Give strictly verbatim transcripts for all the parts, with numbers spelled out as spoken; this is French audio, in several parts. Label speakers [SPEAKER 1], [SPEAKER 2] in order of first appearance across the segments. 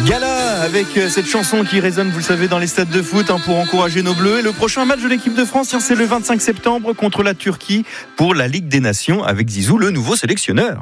[SPEAKER 1] Gala avec cette chanson qui résonne, vous le savez, dans les stades de foot hein, pour encourager nos Bleus. Et le prochain match de l'équipe de France, c'est le vingt-cinq septembre contre la Turquie pour la Ligue des Nations avec Zizou, le nouveau sélectionneur.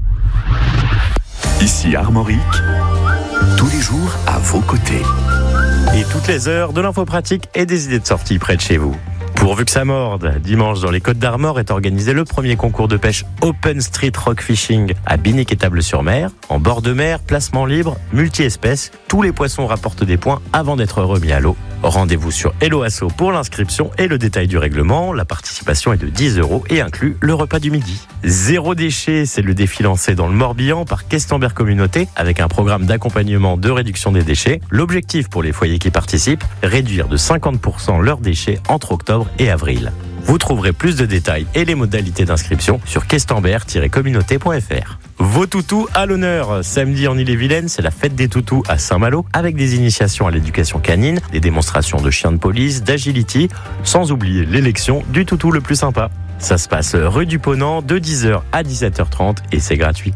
[SPEAKER 2] Ici Armorique, tous les jours à vos côtés.
[SPEAKER 3] Et toutes les heures de l'info pratique et des idées de sortie près de chez vous. Pourvu que ça morde, dimanche dans les Côtes d'Armor est organisé le premier concours de pêche Open Street Rock Fishing à Binic et Table-sur-Mer. En bord de mer, placement libre, multi-espèces, tous les poissons rapportent des points avant d'être remis à l'eau. Rendez-vous sur Hello Asso pour l'inscription et le détail du règlement. La participation est de dix euros et inclut le repas du midi. Zéro déchet, c'est le défi lancé dans le Morbihan par Questembert Communauté avec un programme d'accompagnement de réduction des déchets. L'objectif pour les foyers qui participent, réduire de cinquante pour cent leurs déchets entre octobre et avril. Vous trouverez plus de détails et les modalités d'inscription sur questembert tiret communauté point f r. Vos toutous à l'honneur. Samedi en Ille-et-Vilaine, c'est la fête des toutous à Saint-Malo avec des initiations à l'éducation canine, des démonstrations de chiens de police, d'agility, sans oublier l'élection du toutou le plus sympa. Ça se passe rue du Ponant de dix heures à dix-sept heures trente et c'est gratuit.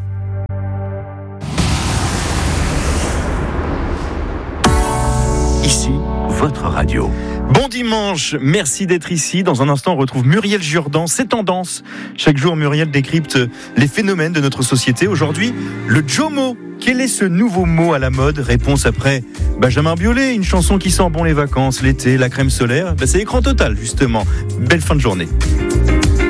[SPEAKER 2] Ici, votre radio.
[SPEAKER 1] Bon dimanche, merci d'être ici. Dans un instant, on retrouve Muriel Jourdan, C'est Tendance. Chaque jour, Muriel décrypte les phénomènes de notre société. Aujourd'hui, le Jomo. Quel est ce nouveau mot à la mode ? Réponse après Benjamin Biolay, une chanson qui sent bon les vacances, l'été, la crème solaire. Ben, c'est écran total, justement. Belle fin de journée.